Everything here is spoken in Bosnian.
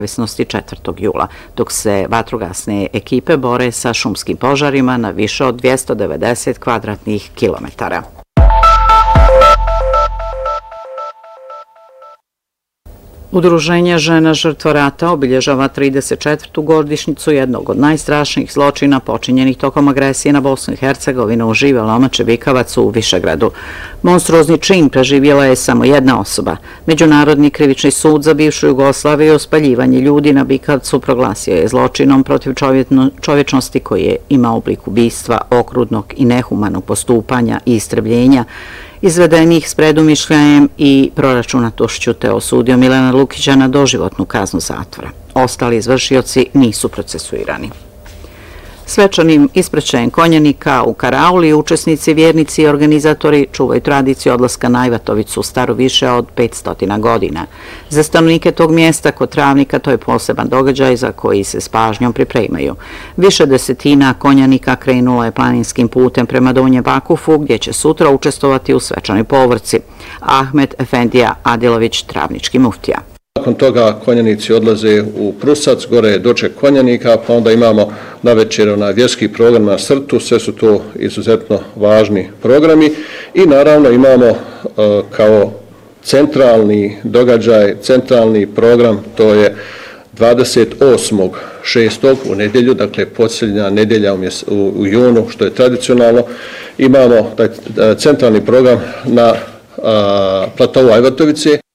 nezavisnosti 4. jula, dok se vatrogasne ekipe bore sa šumskim požarima na više od 290 kvadratnih kilometara. Udruženje žena žrtva rata obilježava 34. godišnjicu jednog od najstrašnijih zločina počinjenih tokom agresije na Bosnu i Hercegovinu u Žive Lomače Vikavac u Višegradu. Monstruozni čin preživjela je samo jedna osoba. Međunarodni krivični sud za bivšu Jugoslaviju spaljivanje ljudi na Vikavcu proglasio je zločinom protiv čovječnosti koji ima oblik ubistva, okrutnog i nehumanog postupanja i istrebljenja, izvedenih s predumišljajem i proračunatošću, te osudio Milana Lukića na doživotnu kaznu zatvora. Ostali izvršioci nisu procesuirani. Svečanim ispraćajem konjanika u Karauli učesnici, vjernici i organizatori čuvaju tradiciju odlaska na Ajvatovicu staru više od 500 godina. Za stanovnike tog mjesta kod Travnika to je poseban događaj za koji se s pažnjom pripremaju. Više desetina konjanika krenulo je planinskim putem prema Donjem Vakufu, gdje će sutra učestvovati u svečanoj povorci. Ahmet Efendija Adilović, travnički muftija. Nakon toga konjanici odlaze u Prusac, gore je doček konjanika, pa onda imamo navečer vjerski program na Srtu, sve su to izuzetno važni programi i naravno imamo kao centralni događaj, centralni program, to je 28.6. u nedjelju, dakle posljednja nedjelja u junu, što je tradicionalno, imamo taj centralni program na platovu Ajvatovice.